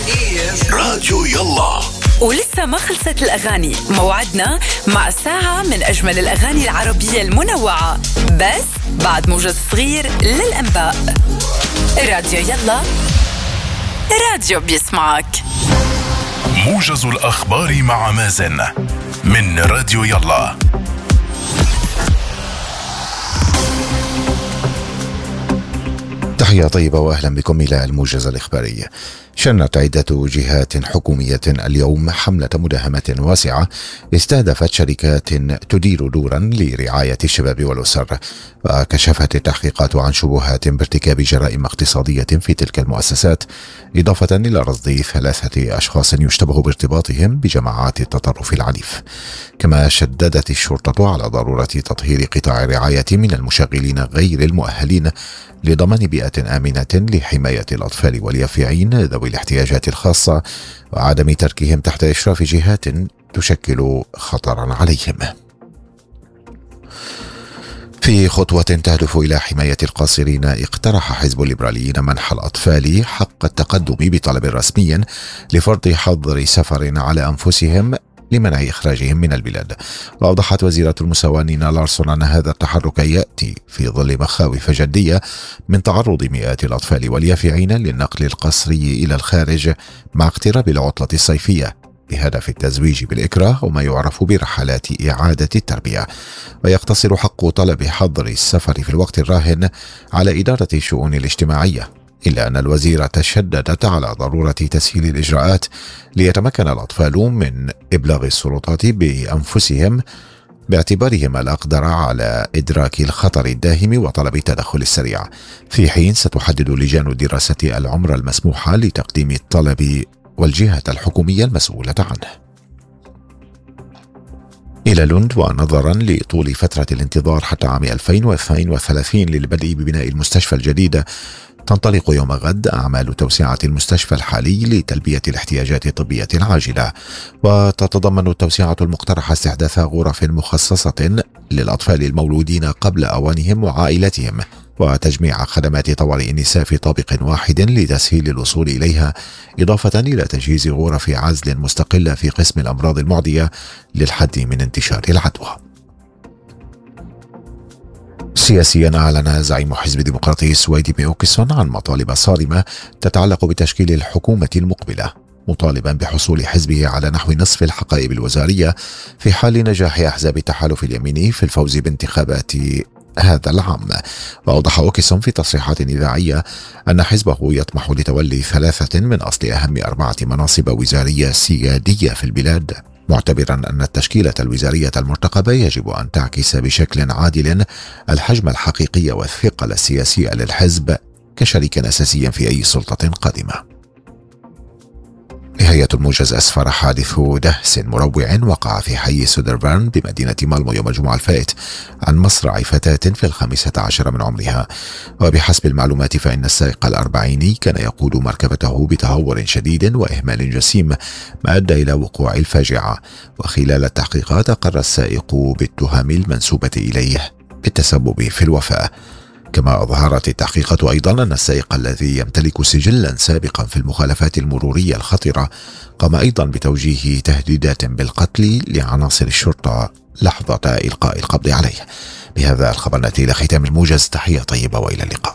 راديو يلا. ولسه ما خلصت الأغاني، موعدنا مع ساعة من أجمل الأغاني العربية المنوعة، بس بعد موجز صغير للأنباء. راديو يلا، راديو بيسمعك. موجز الأخبار مع مازن من راديو يلا. تحية طيبة وأهلا بكم إلى الموجز الإخباري. شنت عدة جهات حكومية اليوم حملة مداهمة واسعة استهدفت شركات تدير دورا لرعاية الشباب والأسر، وكشفت التحقيقات عن شبهات بارتكاب جرائم اقتصادية في تلك المؤسسات، إضافة إلى رصد 3 أشخاص يشتبه بارتباطهم بجماعات التطرف العنيف. كما شددت الشرطة على ضرورة تطهير قطاع الرعاية من المشغلين غير المؤهلين لضمان بيئة آمنة لحماية الأطفال واليافعين ذوي الاحتياجات الخاصة، وعدم تركهم تحت إشراف جهات تشكل خطرا عليهم. في خطوة تهدف إلى حماية القاصرين، اقترح حزب الليبراليين منح الأطفال حق التقدم بطلب رسمي لفرض حظر سفر على أنفسهم لمنع إخراجهم من البلاد. وأوضحت وزيرة المساواة نينا لارسون أن هذا التحرك يأتي في ظل مخاوف جدية من تعرض مئات الأطفال واليافعين للنقل القسري إلى الخارج مع اقتراب العطلة الصيفية بهدف التزويج بالإكراه وما يعرف برحلات إعادة التربية. ويقتصر حق طلب حظر السفر في الوقت الراهن على إدارة الشؤون الاجتماعية، إلا أن الوزيرة شددت على ضرورة تسهيل الإجراءات ليتمكن الأطفال من إبلاغ السلطات بأنفسهم باعتبارهم الأقدر على إدراك الخطر الداهم وطلب التدخل السريع، في حين ستحدد لجان دراسة العمر المسموحة لتقديم الطلب والجهة الحكومية المسؤولة عنه. إلى لند، ونظرا لطول فترة الانتظار حتى عام 2032 للبدء ببناء المستشفى الجديد، تنطلق يوم غد أعمال توسعة المستشفى الحالي لتلبية الاحتياجات الطبية العاجلة. وتتضمن التوسعة المقترحة استحداث غرف مخصصة للأطفال المولودين قبل أوانهم وعائلتهم، وتجميع خدمات طوارئ النساء في طابق واحد لتسهيل الوصول إليها، إضافة إلى تجهيز غرف عزل مستقلة في قسم الأمراض المعدية للحد من انتشار العدوى. سياسيا، أعلن زعيم حزب الديمقراطي السويدي ميوكسون عن مطالب صارمة تتعلق بتشكيل الحكومة المقبلة، مطالبا بحصول حزبه على نحو نصف الحقائب الوزارية في حال نجاح أحزاب التحالف اليميني في الفوز بانتخابات هذا العام. وأوضح أوكسون في تصريحات إذاعية أن حزبه يطمح لتولي 3 من أصل أهم 4 مناصب وزارية سيادية في البلاد، معتبرا أن التشكيلة الوزارية المرتقبة يجب أن تعكس بشكل عادل الحجم الحقيقي والثقل السياسي للحزب كشريك أساسي في أي سلطة قادمة. نهاية الموجز. أسفر حادث دهس مروع وقع في حي سودربرن بمدينة مالمو يوم الجمعة الفائت عن مصرع فتاة في 15 من عمرها. وبحسب المعلومات فإن السائق الأربعيني كان يقود مركبته بتهور شديد وإهمال جسيم، ما أدى إلى وقوع الفاجعة. وخلال التحقيقات أقر السائق بالتهم المنسوبة إليه بالتسبب في الوفاة. كما أظهرت التحقيقات أيضا أن السائق الذي يمتلك سجلا سابقا في المخالفات المرورية الخطرة قام أيضا بتوجيه تهديدات بالقتل لعناصر الشرطة لحظة إلقاء القبض عليه. بهذا الخبر نأتي إلى ختام الموجز. تحية طيبة وإلى اللقاء.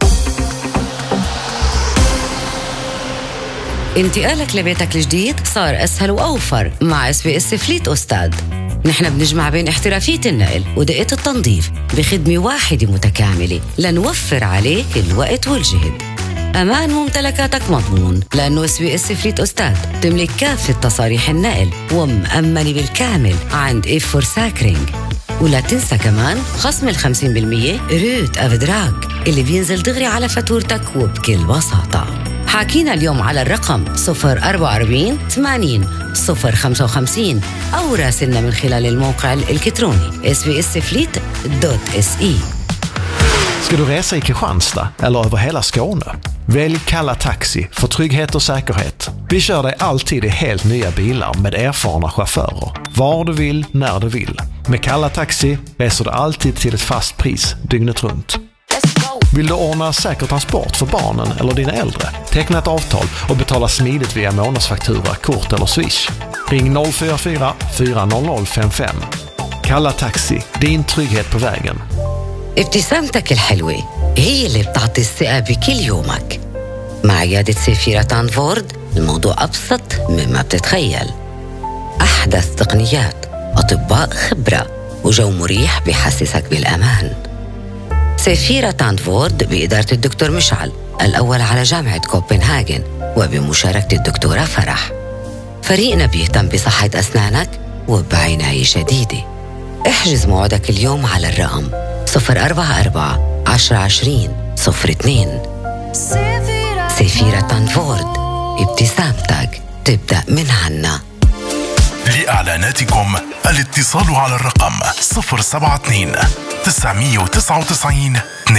انتقالك لبيتك الجديد صار أسهل وأوفر مع SBS فليت أستاذ. نحن بنجمع بين احترافية النقل ودقة التنظيف بخدمة واحدة متكاملة لنوفر عليك الوقت والجهد. أمان ممتلكاتك مضمون، لأنه SBS فليت أستاذ تملك كافة تصاريح النقل ومأمنة بالكامل عند إيفور ساكرينج. ولا تنسى كمان خصم 50% روت أفدراك اللي بينزل دغري على فاتورتك وبكل بساطة. حاكينا اليوم على الرقم 044 80 055 أو راسلنا من خلال الموقع الإلكتروني sbsfleet.se. Ska du resa i Kristianstad eller över hela Skåne? Välj Kalla Taxi för trygghet och säkerhet. Vi kör dig alltid i helt nya bilar med erfarna chaufförer. Var du vill, när du vill. Med Kalla Taxi reser du alltid till ett fast pris dygnet runt. Let's go. Vill du ordna säker transport för barnen eller dina äldre? Teckna ett avtal och betala smidigt via månadsfaktura, kort eller Swish. Ring 044 400 55. Kalla Taxi, din trygghet på vägen. ابتسامتك الحلوة هي اللي بتعطي الثقة بكل يومك. مع عيادة سيفيرة تانفورد الموضوع أبسط مما بتتخيل. أحدث تقنيات، أطباء خبرة وجو مريح بيحسسك بالأمان. سيفيرة تانفورد بإدارة الدكتور مشعل الأول على جامعة كوبنهاجن وبمشاركة الدكتورة فرح. فريقنا بيهتم بصحة أسنانك وبعناية شديدة. احجز موعدك اليوم على الرقم 044 1020 02. سيفيرة تانفورد، ابتسامتك تبدأ من عنا. لإعلاناتكم الاتصال على الرقم 072 999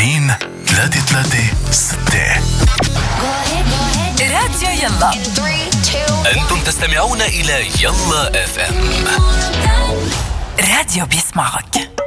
2336. راديو يلا. أنتم تستمعون إلى يلا FM. راديو بيسمعك.